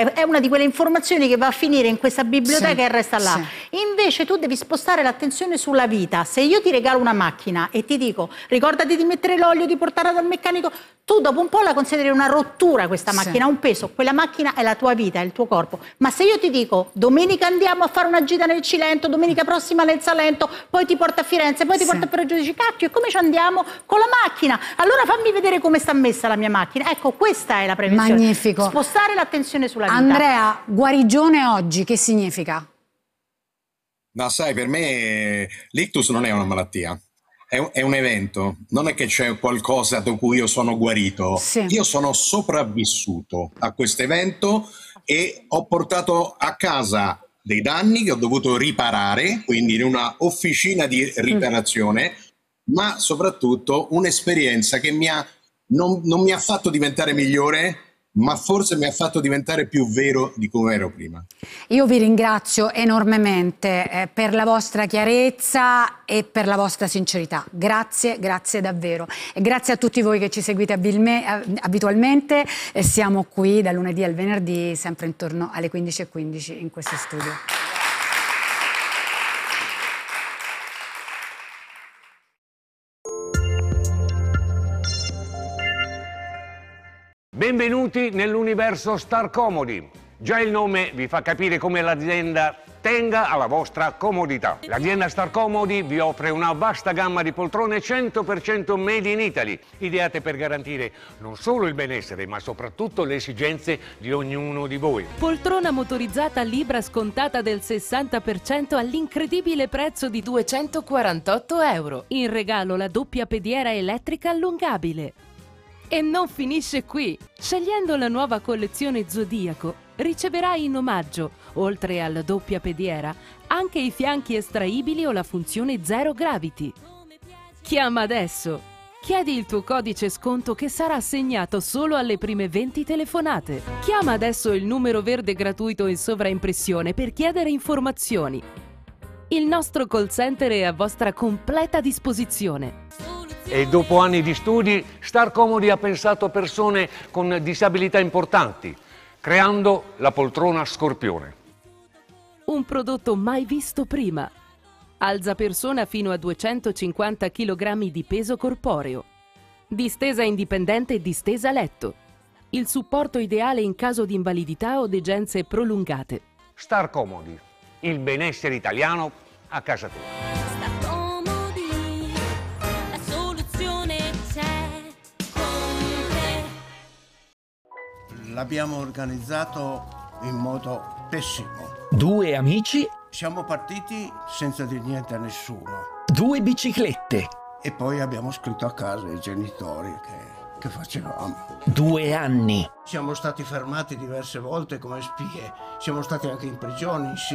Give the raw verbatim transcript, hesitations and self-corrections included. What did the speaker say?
è, è una di quelle informazioni che va a finire in questa biblioteca Sì, e resta là. sì. Invece tu devi spostare l'attenzione sulla vita. Se io ti regalo una macchina e ti dico ricordati di mettere l'olio, di portarla dal meccanico, tu dopo un po' la consideri una rottura questa Sì. macchina, un peso. Quella macchina è la tua vita, è il tuo corpo. Ma se io ti dico domenica andiamo a fare una gita nel Cilento, domenica prossima nel Salento, poi ti porta a Firenze, poi ti Sì. porta a Perugia, dici cacchio, e come ci andiamo? Con la macchina. Allora fammi vedere come sta messa la mia macchina. Ecco, questa è la prevenzione. Magnifico. Spostare l'attenzione sulla vita. Andrea, guarigione oggi che significa? Ma sai, per me l'ictus non è una malattia, è un, è un evento. Non è che c'è qualcosa da cui io sono guarito. Sì. Io sono sopravvissuto a questo evento e ho portato a casa dei danni che ho dovuto riparare, quindi in una officina di riparazione, mm. ma soprattutto un'esperienza che mi ha, non, non mi ha fatto diventare migliore, ma forse mi ha fatto diventare più vero di come ero prima. Io vi ringrazio enormemente eh, per la vostra chiarezza e per la vostra sincerità. Grazie, grazie davvero. E grazie a tutti voi che ci seguite abilme, abitualmente. E siamo qui dal lunedì al venerdì, sempre intorno alle quindici e quindici in questo studio. Benvenuti nell'universo Star Comodi. Già il nome vi fa capire come l'azienda tenga alla vostra comodità. L'azienda Star Comodi vi offre una vasta gamma di poltrone cento per cento made in Italy, ideate per garantire non solo il benessere, ma soprattutto le esigenze di ognuno di voi. Poltrona motorizzata Libra scontata del sessanta per cento all'incredibile prezzo di duecentoquarantotto euro. In regalo la doppia pediera elettrica allungabile. E non finisce qui! Scegliendo la nuova collezione Zodiaco, riceverai in omaggio, oltre alla doppia pediera, anche i fianchi estraibili o la funzione Zero Gravity. Chiama adesso! Chiedi il tuo codice sconto che sarà assegnato solo alle prime venti telefonate. Chiama adesso il numero verde gratuito in sovraimpressione per chiedere informazioni. Il nostro call center è a vostra completa disposizione. E dopo anni di studi, Star Comodi ha pensato a persone con disabilità importanti, creando la poltrona Scorpione. Un prodotto mai visto prima. Alza persona fino a duecentocinquanta chilogrammi di peso corporeo. Distesa indipendente e distesa letto. Il supporto ideale in caso di invalidità o degenze prolungate. Star Comodi, il benessere italiano a casa tua. L'abbiamo organizzato in modo pessimo. Due amici, Siamo partiti senza dire niente a nessuno due biciclette, e poi abbiamo scritto a casa ai genitori che, che facevamo. due anni. Siamo stati fermati diverse volte come spie, siamo stati anche in prigione, in